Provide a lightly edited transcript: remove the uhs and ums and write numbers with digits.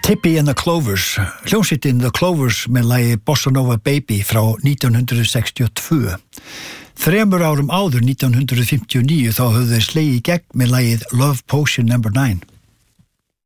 Tippy and the Clovers, hljómsveitin The Clovers með lagi Bossa Nova Baby frá 1962. 3 árum áður, 1959, þá höfðu þeir slegið í gegn með lagið Love Potion No. 9.